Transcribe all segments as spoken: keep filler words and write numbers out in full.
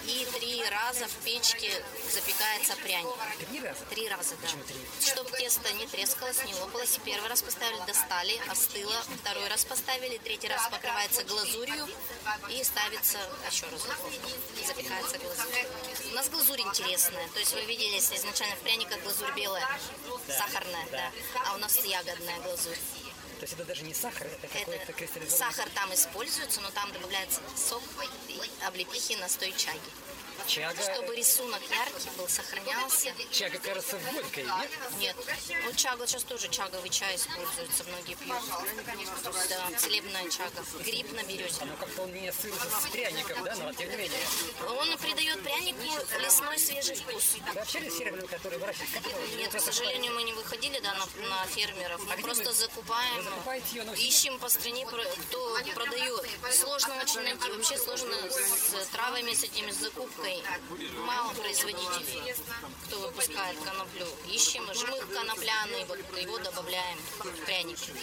и три раза в печке запекается пряник. Три раза? Три раза, да. Почему три? Чтобы тесто не трескалось, не лопалось. Первый раз поставили, достали, остыло. Второй раз поставили, третий раз покрывается глазурью и ставится еще раз. Запекается глазурь. У нас глазурь интересная. То есть вы видели, если изначально в пряниках глазурь белая, Да, сахарная, да. да. А у нас ягодная глазурь. То есть это даже не сахар, это, Это какой-то кристаллизованный сахар там используется, но там добавляется сок и облепихи, настой чаги. чага. Чтобы рисунок яркий был, сохранялся. Чага, кажется, горькой, нет? Нет. Вот чага, сейчас тоже чаговый чай используется, многие пьют. Да, целебная чага. Гриб на березе. Но как-то он не ассоциируется с пряником, да, но тем не менее. Он придает прянику лесной свежий вкус. Вы общались с фермерами, которые выращивают картофель? Нет, к сожалению, мы не выходили, да, на, на фермеров. Мы А где просто вы- закупаем, вы закупаете ее, но- ищем по стране, про- кто продает. Сложно очень найти. Вообще сложно с травами, с этими, с закупкой. Мало производителей, кто выпускает коноплю. Ищем жмых конопляный, вот его добавляем в пряники.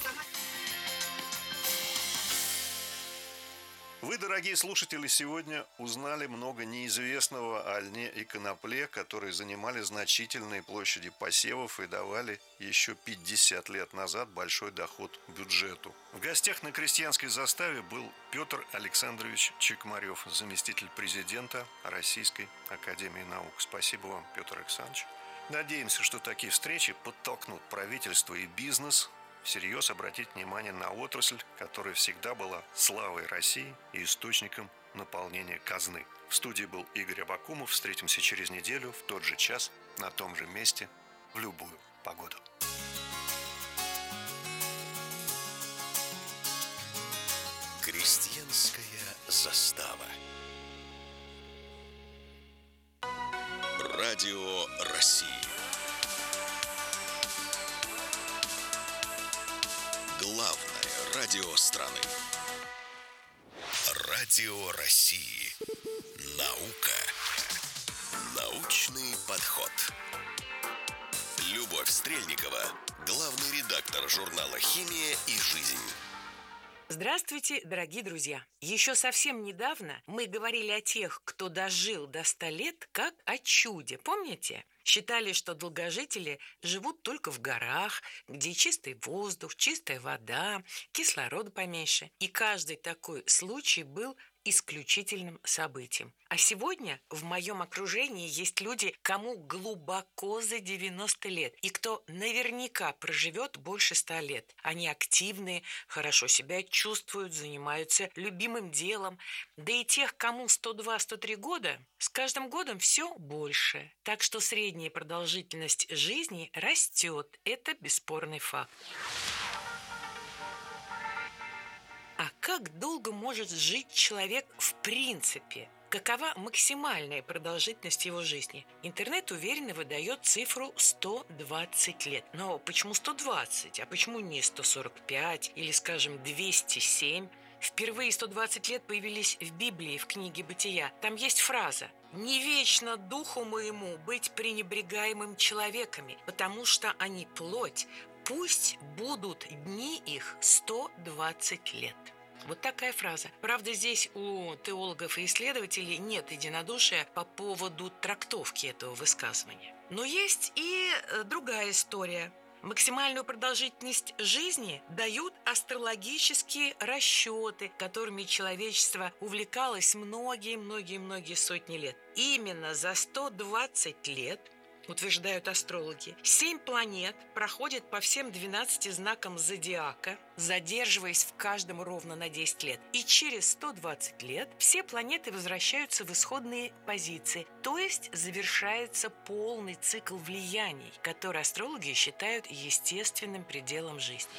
Вы, дорогие слушатели, сегодня узнали много неизвестного о льне и конопле, которые занимали значительные площади посевов и давали еще пятьдесят лет назад большой доход бюджету. В гостях на крестьянской заставе был Петр Александрович Чекмарев, заместитель президента Российской академии наук. Спасибо вам, Петр Александрович. Надеемся, что такие встречи подтолкнут правительство и бизнес всерьез обратить внимание на отрасль, которая всегда была славой России и источником наполнения казны. В студии был Игорь Абакумов. Встретимся через неделю в тот же час, на том же месте, в любую погоду. Крестьянская застава. Радио России. Главное радио страны. Радио России. Наука. Научный подход. Любовь Стрельникова, главный редактор журнала «Химия и жизнь». Здравствуйте, дорогие друзья! Еще совсем недавно мы говорили о тех, кто дожил до ста лет, как о чуде. Помните? Считали, что долгожители живут только в горах, где чистый воздух, чистая вода, кислорода поменьше. И каждый такой случай был исключительным событием. А сегодня в моем окружении есть люди, кому глубоко за девяносто лет, и кто наверняка проживет больше ста лет. Они активные, хорошо себя чувствуют, занимаются любимым делом. Да и тех, кому сто два - сто три года, с каждым годом все больше. Так что средняя продолжительность жизни растет. Это бесспорный факт. А как долго может жить человек в принципе? Какова максимальная продолжительность его жизни? Интернет уверенно выдает цифру сто двадцать лет. Но почему сто двадцать? А почему не сто сорок пять или, скажем, двести семь? Впервые сто двадцать лет появились в Библии, в книге «Бытия». Там есть фраза: «Не вечно духу моему быть пренебрегаемым человеками, потому что они плоть, пусть будут дни их сто двадцать лет». Вот такая фраза. Правда, здесь у теологов и исследователей нет единодушия по поводу трактовки этого высказывания. Но есть и другая история. Максимальную продолжительность жизни дают астрологические расчеты, которыми человечество увлекалось многие-многие-многие сотни лет. Именно за сто двадцать лет, утверждают астрологи, семь планет проходят по всем двенадцати знакам зодиака, задерживаясь в каждом ровно на десять лет. И через сто двадцать лет все планеты возвращаются в исходные позиции, то есть завершается полный цикл влияний, который астрологи считают естественным пределом жизни.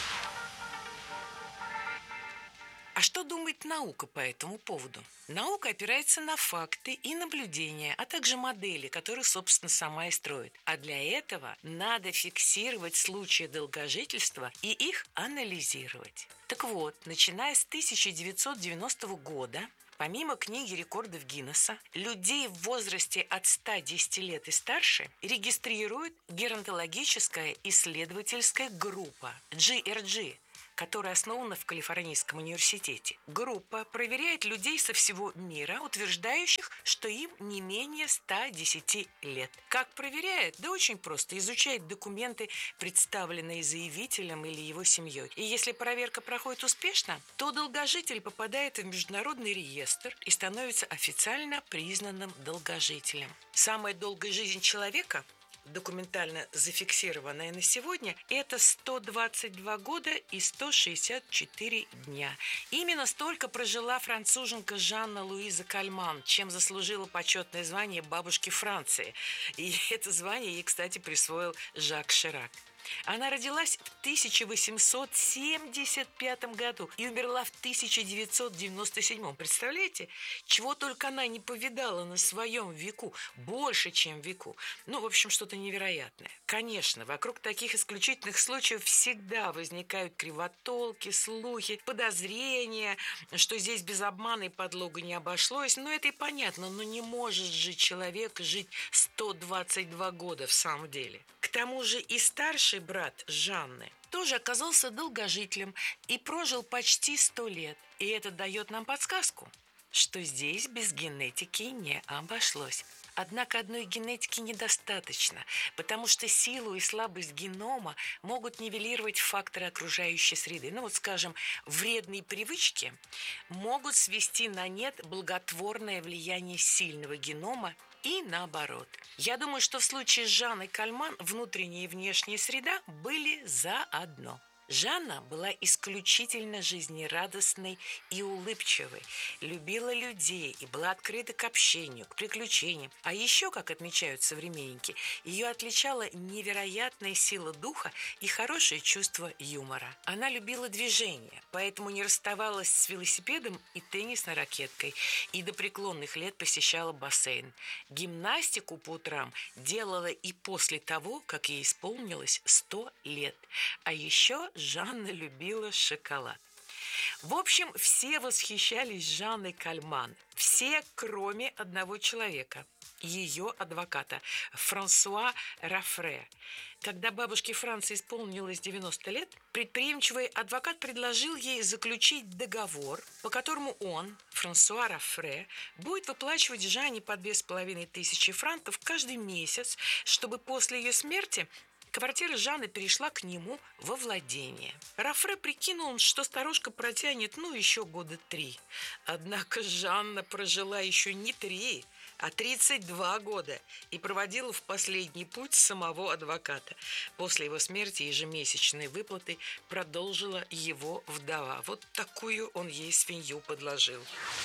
А что думает наука по этому поводу? Наука опирается на факты и наблюдения, а также модели, которые, собственно, сама и строит. А для этого надо фиксировать случаи долгожительства и их анализировать. Так вот, начиная с тысяча девятьсот девяностого года, помимо книги рекордов Гиннесса, людей в возрасте от ста десяти лет и старше регистрирует геронтологическая исследовательская группа джи эр джи. которая основана в Калифорнийском университете. Группа проверяет людей со всего мира, утверждающих, что им не менее ста десяти лет. Как проверяет? Да очень просто. Изучает документы, представленные заявителем или его семьей. И если проверка проходит успешно, то долгожитель попадает в международный реестр и становится официально признанным долгожителем. Самая долгая жизнь человека, документально зафиксированная на сегодня, это сто двадцать два года и сто шестьдесят четыре дня. Именно столько прожила француженка Жанна Луиза Кальман, чем заслужила почетное звание бабушки Франции. И это звание ей, кстати, присвоил Жак Ширак. Она родилась в тысяча восемьсот семьдесят пятом году и умерла в тысяча девятьсот девяносто седьмом. Представляете, чего только она не повидала на своем веку, больше, чем веку. Ну, в общем, что-то невероятное. Конечно, вокруг таких исключительных случаев всегда возникают кривотолки, слухи, подозрения, что здесь без обмана и подлога не обошлось. Ну, это и понятно, но не может же человек жить сто двадцать два года в самом деле. К тому же и старший брат Жанны тоже оказался долгожителем и прожил почти сто лет. И это дает нам подсказку, что здесь без генетики не обошлось. Однако одной генетики недостаточно, потому что силу и слабость генома могут нивелировать факторы окружающей среды. Ну вот, скажем, вредные привычки могут свести на нет благотворное влияние сильного генома и наоборот. Я думаю, что в случае с Жанной Кальман внутренняя и внешняя среда были заодно. Жанна была исключительно жизнерадостной и улыбчивой, любила людей и была открыта к общению, к приключениям. А еще, как отмечают современники, ее отличала невероятная сила духа и хорошее чувство юмора. Она любила движение, поэтому не расставалась с велосипедом и теннисной ракеткой, и до преклонных лет посещала бассейн. Гимнастику по утрам делала и после того, как ей исполнилось сто лет. А еще Жанна любила шоколад. В общем, все восхищались Жанной Кальман. Все, кроме одного человека. Ее адвоката Франсуа Рафре. Когда бабушке Франции исполнилось девяносто лет, предприимчивый адвокат предложил ей заключить договор, по которому он, Франсуа Рафре, будет выплачивать Жанне по две с половиной тысячи франков каждый месяц, чтобы после ее смерти квартира Жанны перешла к нему во владение. Рафре прикинул, что старушка протянет, ну, еще года три. Однако Жанна прожила еще не три, а тридцать два года и проводила в последний путь самого адвоката. После его смерти ежемесячные выплаты продолжила его вдова. Вот такую он ей свинью подложил.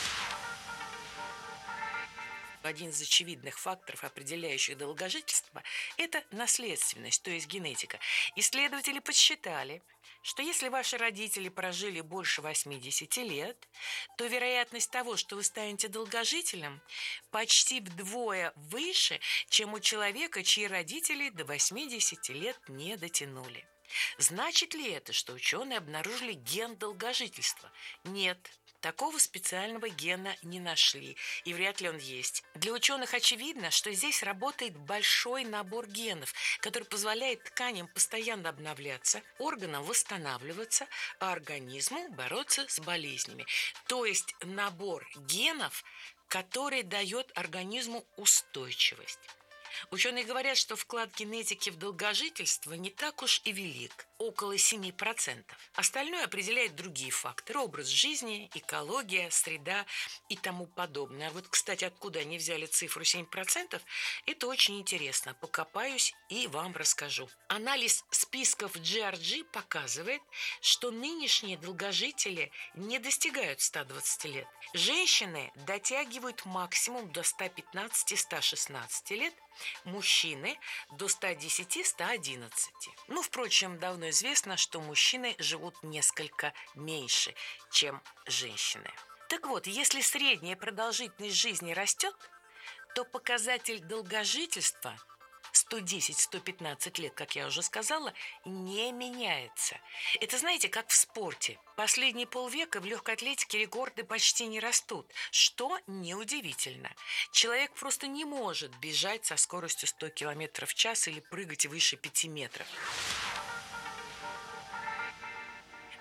Один из очевидных факторов, определяющих долгожительство, это наследственность, то есть генетика. Исследователи подсчитали, что если ваши родители прожили больше восьмидесяти лет, то вероятность того, что вы станете долгожителем, почти вдвое выше, чем у человека, чьи родители до восьмидесяти лет не дотянули. Значит ли это, что ученые обнаружили ген долгожительства? Нет. Такого специального гена не нашли, и вряд ли он есть. Для ученых очевидно, что здесь работает большой набор генов, который позволяет тканям постоянно обновляться, органам восстанавливаться, а организму бороться с болезнями. То есть набор генов, который дает организму устойчивость. Ученые говорят, что вклад генетики в долгожительство не так уж и велик, около семи процентов. Остальное определяет другие факторы: образ жизни, экология, среда и тому подобное. А вот, кстати, откуда они взяли цифру семь процентов, это очень интересно. Покопаюсь и вам расскажу. Анализ списков джи ар джи показывает, что нынешние долгожители не достигают ста двадцати лет. Женщины дотягивают максимум до ста пятнадцати — ста шестнадцати лет, мужчины до ста десяти — ста одиннадцати. Ну, впрочем, давно известно, что мужчины живут несколько меньше, чем женщины. Так вот, если средняя продолжительность жизни растет, то показатель долгожительства сто десять — сто пятнадцать лет, как я уже сказала, не меняется. Это, знаете, как в спорте. Последние полвека в легкой атлетике рекорды почти не растут, что неудивительно. Человек просто не может бежать со скоростью сто километров в час или прыгать выше пяти метров.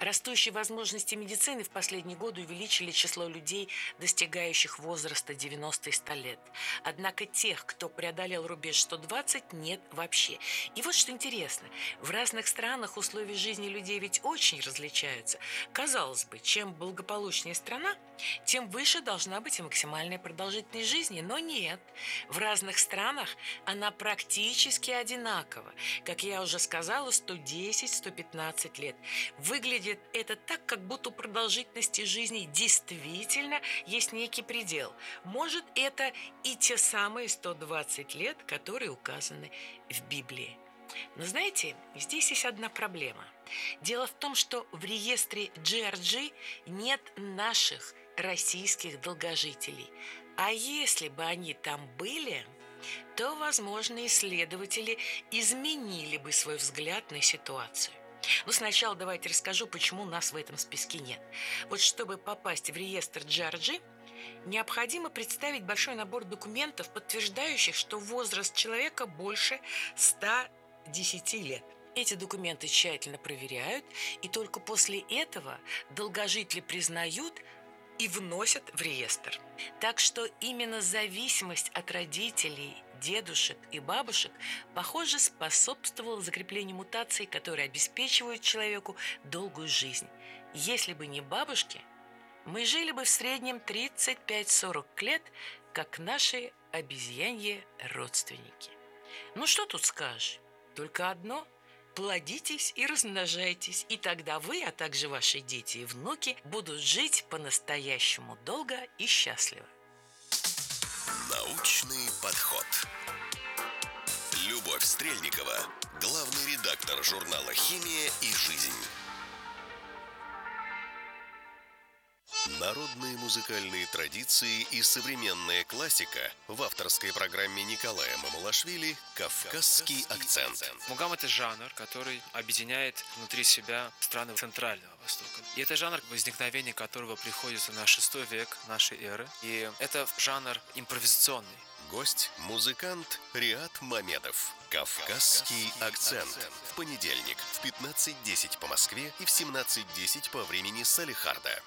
Растущие возможности медицины в последние годы увеличили число людей, достигающих возраста девяносто и ста лет. Однако тех, кто преодолел рубеж сто двадцать, нет вообще. И вот что интересно, в разных странах условия жизни людей ведь очень различаются. Казалось бы, чем благополучнее страна, тем выше должна быть и максимальная продолжительность жизни. Но нет. В разных странах она практически одинакова. Как я уже сказала, сто десять - сто пятнадцать лет. Выглядит это так, как будто у продолжительности жизни действительно есть некий предел. Может, это и те самые сто двадцать лет, которые указаны в Библии. Но знаете, здесь есть одна проблема. Дело в том, что в реестре джи ар джи нет наших российских долгожителей. А если бы они там были, то, возможно, исследователи изменили бы свой взгляд на ситуацию. Но сначала давайте расскажу, почему нас в этом списке нет. Вот чтобы попасть в реестр джи ар джи, необходимо представить большой набор документов, подтверждающих, что возраст человека больше ста десяти лет. Эти документы тщательно проверяют, и только после этого долгожители признают и вносят в реестр. Так что именно зависимость от родителей, дедушек и бабушек, похоже, способствовала закреплению мутаций, которые обеспечивают человеку долгую жизнь. Если бы не бабушки, мы жили бы в среднем тридцать пять - сорок лет, как наши обезьяньи родственники. Ну что тут скажешь? Только одно – плодитесь и размножайтесь, и тогда вы, а также ваши дети и внуки будут жить по-настоящему долго и счастливо. Научный подход. Любовь Стрельникова, главный редактор журнала «Химия и жизнь». Народные музыкальные традиции и современная классика в авторской программе Николая Мамулашвили «Кавказский акцент». Мугам – это жанр, который объединяет внутри себя страны Центрального Востока. И это жанр, возникновение которого приходится на шестой век нашей эры. И это жанр импровизационный. Гость – музыкант Риат Мамедов. «Кавказский акцент». В понедельник в пятнадцать десять по Москве и в семнадцать десять по времени Салехарда.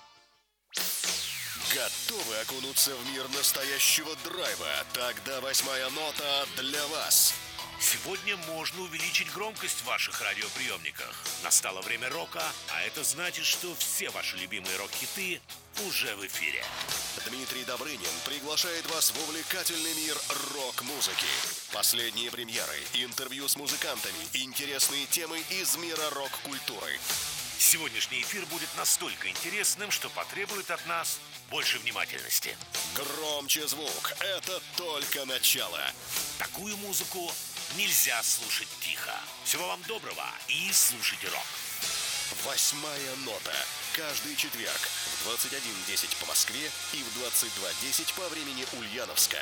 Готовы окунуться в мир настоящего драйва? Тогда восьмая нота для вас. Сегодня можно увеличить громкость в ваших радиоприемниках. Настало время рока, а это значит, что все ваши любимые рок-хиты уже в эфире. Дмитрий Добрынин приглашает вас в увлекательный мир рок-музыки. Последние премьеры, интервью с музыкантами, интересные темы из мира рок-культуры. Сегодняшний эфир будет настолько интересным, что потребует от нас больше внимательности. Громче звук, это только начало. Такую музыку нельзя слушать тихо. Всего вам доброго и слушайте рок. Восьмая нота. Каждый четверг в двадцать один десять по Москве и в двадцать два десять по времени Ульяновска.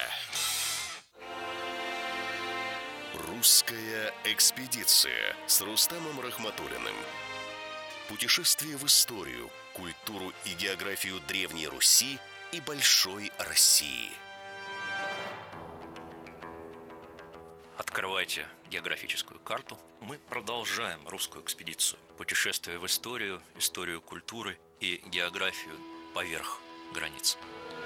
Русская экспедиция с Рустамом Рахматуллиным. Путешествие в историю, культуру и географию Древней Руси и Большой России. Открывайте географическую карту. Мы продолжаем русскую экспедицию. Путешествие в историю, историю культуры и географию поверх границ.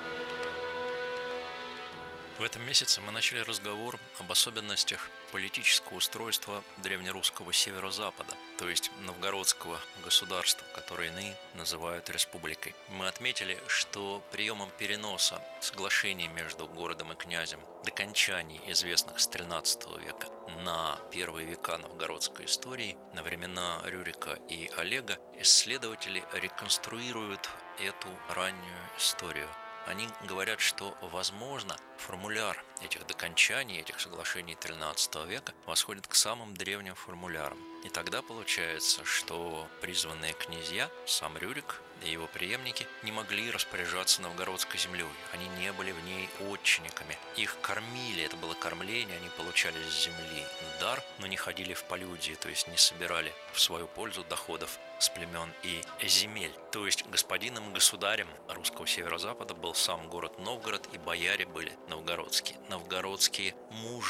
В этом месяце мы начали разговор об особенностях политического устройства древнерусского северо-запада, то есть новгородского государства, которое иные называют республикой. Мы отметили, что приемом переноса соглашений между городом и князем до окончаний известных с тринадцатого века на первые века новгородской истории, на времена Рюрика и Олега, исследователи реконструируют эту раннюю историю. Они говорят, что, возможно, формуляр этих докончаний, этих соглашений тринадцатого века восходит к самым древним формулярам. И тогда получается, что призванные князья, сам Рюрик и его преемники, не могли распоряжаться новгородской землей. Они не были в ней отчинниками. Их кормили, это было кормление, они получали с земли дар, но не ходили в полюдии, то есть не собирали в свою пользу доходов с племен и земель. То есть господином и государем русского северо-запада был сам город Новгород, и бояре были новгородские. Новгородские мужи.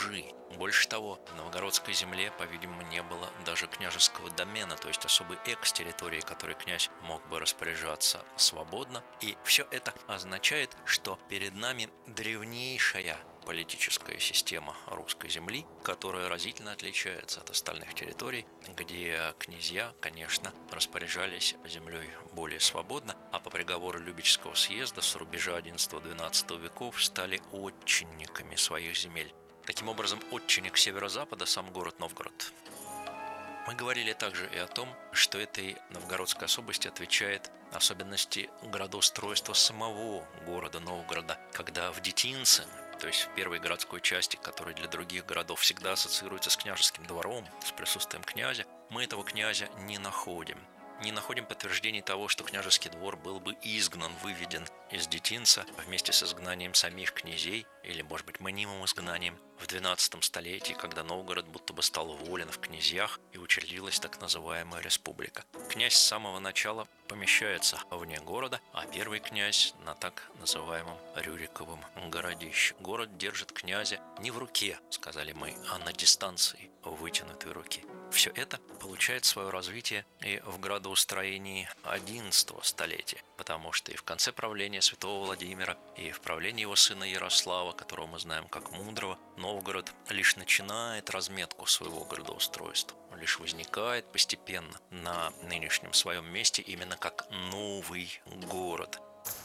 Больше того, в новгородской земле, по-видимому, не было даже княжеского домена, то есть особой экс-территории, которой князь мог бы распоряжаться свободно. И все это означает, что перед нами древнейшая политическая система русской земли, которая разительно отличается от остальных территорий, где князья, конечно, распоряжались землей более свободно, а по приговору Любечского съезда с рубежа одиннадцатого-двенадцатого веков стали отчинниками своих земель. Таким образом, отчинник северо-запада – сам город Новгород. Мы говорили также и о том, что этой новгородской особости отвечает особенности градоустройства самого города Новгорода, когда в Детинце, то есть в первой городской части, которая для других городов всегда ассоциируется с княжеским двором, с присутствием князя, мы этого князя не находим. Не находим подтверждений того, что княжеский двор был бы изгнан, выведен из Детинца вместе с изгнанием самих князей, или, может быть, мнимым изгнанием, в двенадцатом столетии, когда Новгород будто бы стал волен в князьях и учредилась так называемая республика. Князь с самого начала помещается вне города, а первый князь на так называемом Рюриковом городище. Город держит князя не в руке, сказали мы, а на дистанции вытянутой руки. Все это получает свое развитие и в градоустроении одиннадцатого столетия, потому что и в конце правления святого Владимира, и в правлении его сына Ярослава, которого мы знаем как Мудрого, Новгород лишь начинает разметку своего градоустройства, он лишь возникает постепенно на нынешнем своем месте именно как новый город.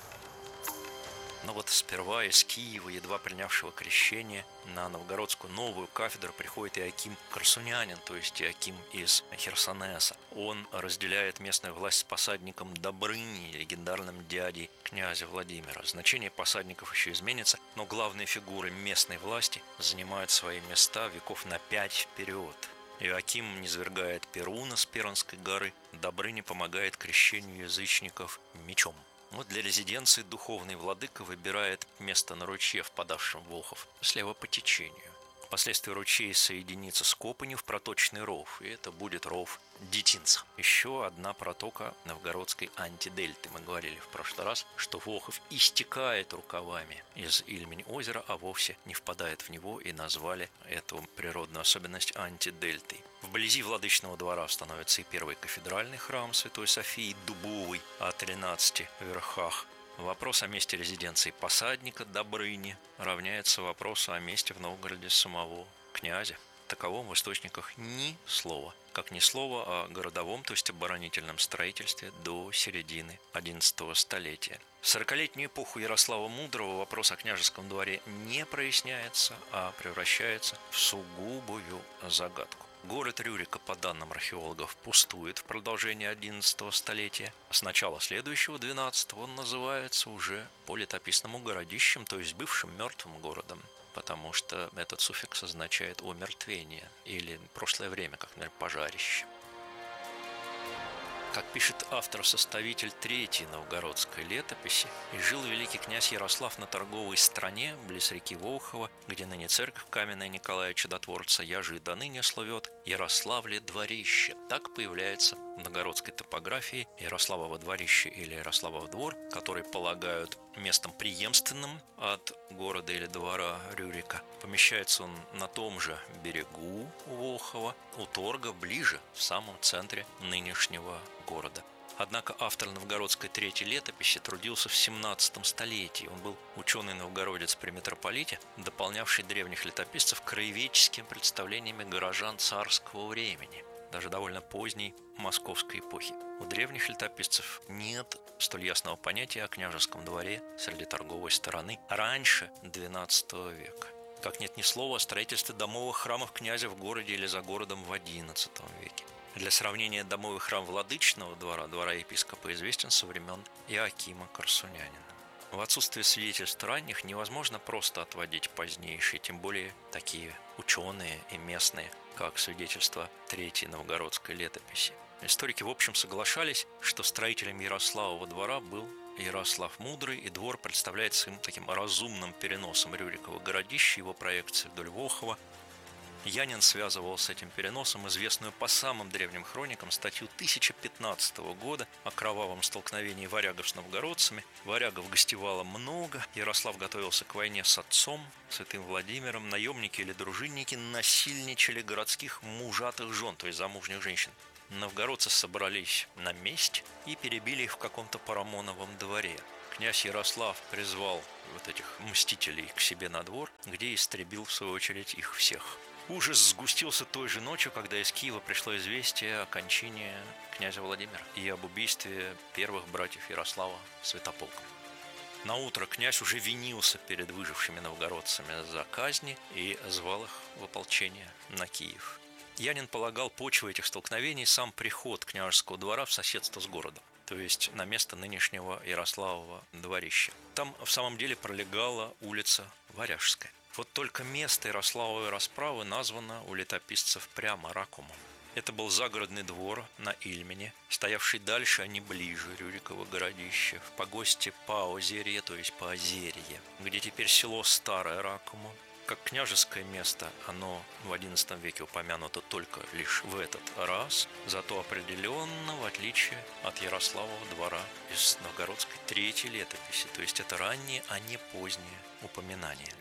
Но вот сперва из Киева, едва принявшего крещение, на новгородскую новую кафедру приходит Иоаким Корсунянин, то есть Иоаким из Херсонеса. Он разделяет местную власть с посадником Добрыни, легендарным дядей князя Владимира. Значение посадников еще изменится, но главные фигуры местной власти занимают свои места веков на пять вперед. Иоаким низвергает Перуна с Перунской горы, Добрыня помогает крещению язычников мечом. Вот для резиденции духовный владыка выбирает место на ручье, впадавшем в Волхов, слева по течению. Впоследствии ручей соединится с Копанью в проточный ров, и это будет ров Детинца. Еще одна протока новгородской антидельты. Мы говорили в прошлый раз, что Волхов истекает рукавами из Ильмень-озера, а вовсе не впадает в него, и назвали эту природную особенность антидельтой. Вблизи владычного двора становится и первый кафедральный храм Святой Софии Дубовый о тринадцати верхах. Вопрос о месте резиденции посадника Добрыни равняется вопросу о месте в Новгороде самого князя. Таковом в источниках ни слова, как ни слова о городовом, то есть оборонительном строительстве до середины одиннадцатого столетия. В сорокалетнюю эпоху Ярослава Мудрого вопрос о княжеском дворе не проясняется, а превращается в сугубую загадку. Город Рюрика, по данным археологов, пустует в продолжении одиннадцатого столетия. С начала следующего, двенадцатого, он называется уже по летописному городищем, то есть бывшим мертвым городом, потому что этот суффикс означает омертвение или прошлое время, как, например, пожарище. Как пишет автор-составитель третьей новгородской летописи, и жил великий князь Ярослав на торговой стране, близ реки Волхова, где ныне церковь каменная Николая Чудотворца, яже и до ныне славет Ярославле дворище. Так появляется в новгородской топографии Ярославово дворище или Ярославов двор, который полагают местом преемственным от города или двора Рюрика. Помещается он на том же берегу Волхова, у торга, ближе, в самом центре нынешнего города. Однако автор новгородской третьей летописи трудился в семнадцатом столетии. Он был ученый-новгородец при митрополите, дополнявший древних летописцев краеведческими представлениями горожан царского времени, даже довольно поздней московской эпохи. У древних летописцев нет столь ясного понятия о княжеском дворе среди торговой стороны раньше двенадцатого века. Как нет ни слова о строительстве домовых храмов князя в городе или за городом в одиннадцатом веке. Для сравнения, домовый храм владычного двора, двора епископа, известен со времен Иоакима Корсунянина. В отсутствие свидетельств ранних невозможно просто отводить позднейшие, тем более такие ученые и местные, как свидетельства Третьей новгородской летописи. Историки в общем соглашались, что строителем Ярославова двора был Ярослав Мудрый, и двор представляется им таким разумным переносом Рюрикова городища, его проекции вдоль Волхова. Янин связывал с этим переносом известную по самым древним хроникам статью тысяча пятнадцатого года о кровавом столкновении варягов с новгородцами. Варягов гостевало много, Ярослав готовился к войне с отцом, святым Владимиром. Наемники или дружинники насильничали городских мужатых жен, то есть замужних женщин. Новгородцы собрались на месть и перебили их в каком-то Парамоновом дворе. Князь Ярослав призвал вот этих мстителей к себе на двор, где истребил, в свою очередь, их всех. Ужас сгустился той же ночью, когда из Киева пришло известие о кончине князя Владимира и об убийстве первых братьев Ярослава Святополком. Наутро князь уже винился перед выжившими новгородцами за казни и звал их в ополчение на Киев. Янин полагал почвой этих столкновений сам приход княжеского двора в соседство с городом, то есть на место нынешнего Ярославова дворища. Там в самом деле пролегала улица Варяжская. Вот только место Ярославовой расправы названо у летописцев прямо Ракумом. Это был загородный двор на Ильмени, стоявший дальше, а не ближе Рюриково городище, в погосте Поозерье, то есть Поозерье, где теперь село Старое Ракумо. Как княжеское место оно в одиннадцатом веке упомянуто только лишь в этот раз, зато определенно в отличие от Ярославова двора из новгородской третьей летописи, то есть это раннее, а не позднее упоминание.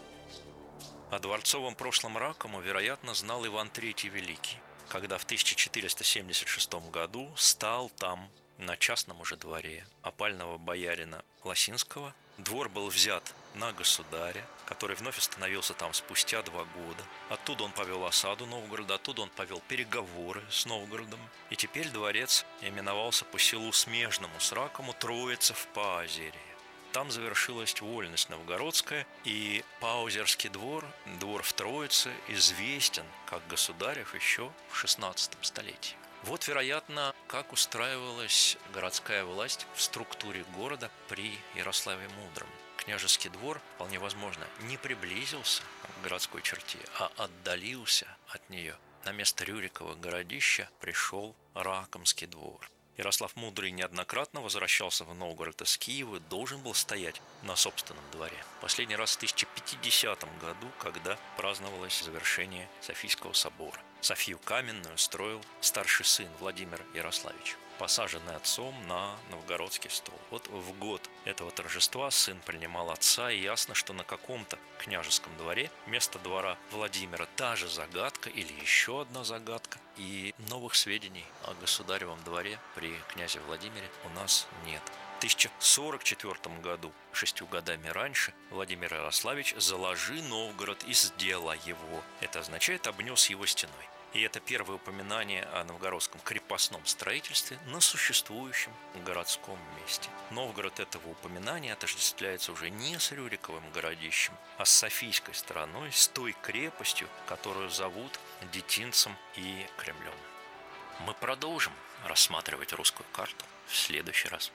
О дворцовом прошлом Ракому, вероятно, знал Иван Третий Великий, когда в тысяча четыреста семьдесят шестом году стал там, на частном уже дворе, опального боярина Лосинского. Двор был взят на государя, который вновь остановился там спустя два года. Оттуда он повел осаду Новгорода, оттуда он повел переговоры с Новгородом. И теперь дворец именовался по селу смежному с Ракому Троицев Поозерье. Там завершилась вольность новгородская, и Поозерский двор, двор в Троице, известен как государев еще в шестнадцатом столетии. Вот, вероятно, как устраивалась городская власть в структуре города при Ярославе Мудром. Княжеский двор, вполне возможно, не приблизился к городской черте, а отдалился от нее. На место Рюрикова городища пришел Ракомский двор. Ярослав Мудрый неоднократно возвращался в Новгород из Киева и должен был стоять на собственном дворе. Последний раз в тысяча пятидесятом году, когда праздновалось завершение Софийского собора. Софию Каменную строил старший сын Владимир Ярославич, посаженный отцом на новгородский стол. Вот в год этого торжества сын принимал отца, и ясно, что на каком-то княжеском дворе вместо двора Владимира та же загадка или еще одна загадка, и новых сведений о государевом дворе при князе Владимире у нас нет. В тысяча сорок четвёртом году, шестью годами раньше, Владимир Ярославич «заложи Новгород» и сделал его. Это означает «обнес его стеной». И это первое упоминание о новгородском крепостном строительстве на существующем городском месте. Новгород этого упоминания отождествляется уже не с Рюриковым городищем, а с Софийской стороной, с той крепостью, которую зовут Детинцем и Кремлем. Мы продолжим рассматривать русскую карту в следующий раз.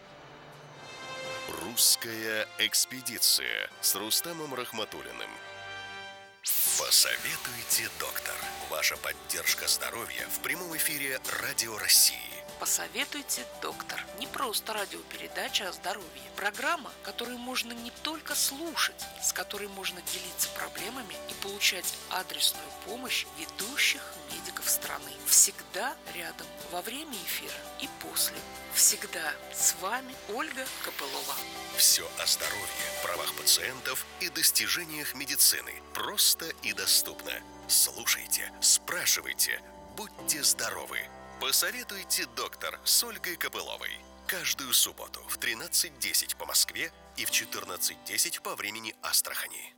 Русская экспедиция с Рустамом Рахматуллиным. Посоветуйте, доктор. Ваша поддержка здоровья в прямом эфире Радио России. Посоветуйте, доктор. Не просто радиопередача о здоровье. Программа, которую можно не только слушать, с которой можно делиться проблемами и получать адресную помощь ведущих медиков страны. Всегда рядом, во время эфира и после. Всегда с вами Ольга Копылова. Все о здоровье, правах пациентов и достижениях медицины. Просто и доступно. Слушайте, спрашивайте, будьте здоровы. Посоветуйте, доктор, с Ольгой Копыловой. Каждую субботу в тринадцать десять по Москве и в четырнадцать десять по времени Астрахани.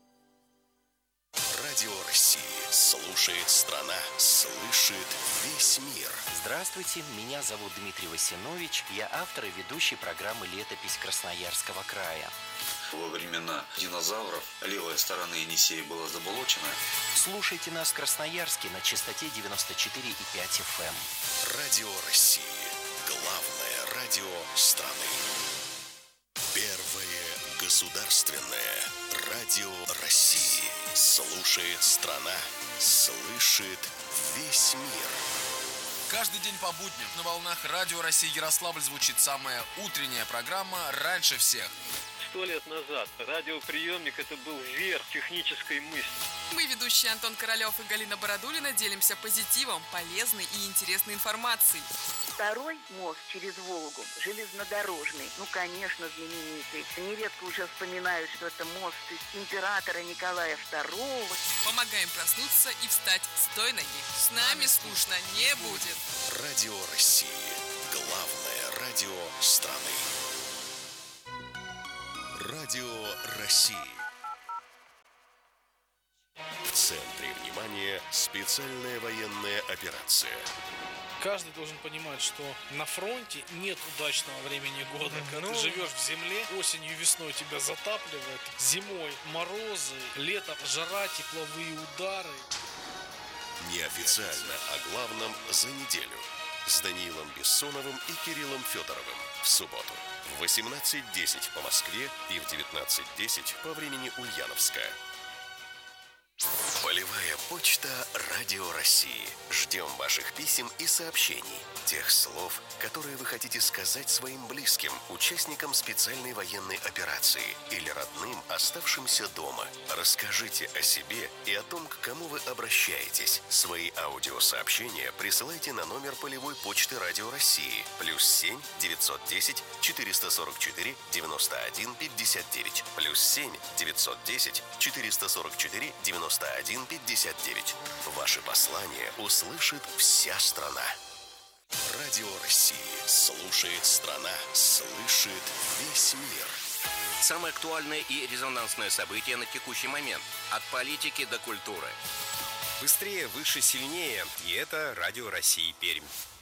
Радио России. Слушает страна, слышит весь мир. Здравствуйте, меня зовут Дмитрий Васинович. Я автор и ведущий программы «Летопись Красноярского края». Во времена динозавров левая сторона Енисея была заболочена. Слушайте нас в Красноярске на частоте девяносто четыре и пять эф эм. Радио России. Главное радио страны. Первое государственное радио России. Слушает страна, слышит весь мир. Каждый день по будням на волнах Радио России Ярославль звучит самая утренняя программа «Раньше всех». сто лет назад радиоприемник – это был верх технической мысли. Мы, ведущие Антон Королев и Галина Бородулина, делимся позитивом, полезной и интересной информацией. Второй мост через Волгу, железнодорожный, ну, конечно, знаменитый. Нередко уже вспоминают, что это мост императора Николая Второго. Помогаем проснуться и встать с той ноги. С нами скучно не будет. Радио России. Главное радио страны. Радио России. В центре внимания специальная военная операция. Каждый должен понимать, что на фронте нет удачного времени года. Когда ты живешь в земле, осенью, весной тебя затапливает, зимой морозы, летом жара, тепловые удары. Неофициально о главном за неделю с Даниилом Бессоновым и Кириллом Федоровым в субботу в восемнадцать десять по Москве и в девятнадцать десять по времени Ульяновска. Полевая почта Радио России. Ждем ваших писем и сообщений. Тех слов, которые вы хотите сказать своим близким, участникам специальной военной операции или родным, оставшимся дома. Расскажите о себе и о том, к кому вы обращаетесь. Свои аудиосообщения присылайте на номер полевой почты Радио России. Плюс семь девятьсот десять четыреста сорок четыре девяносто один пятьдесят девять. Плюс семь девятьсот десять четыреста сорок четыре девяносто один пятьдесят девять. Ваши послания услышит вся страна. Радио России. Слушает страна. Слышит весь мир. Самое актуальное и резонансное событие на текущий момент. От политики до культуры. Быстрее, выше, сильнее. И это Радио России Пермь.